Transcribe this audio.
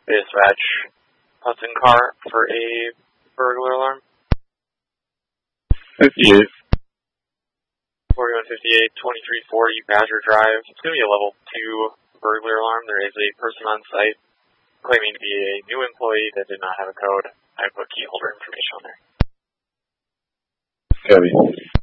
Dispatch Hudson car for a burglar alarm. 58. 4158, 2340 Badger Drive. It's going to be a level 2 burglar alarm. There is a person on site claiming to be a new employee that did not have a code. I put key holder information on there. Copy.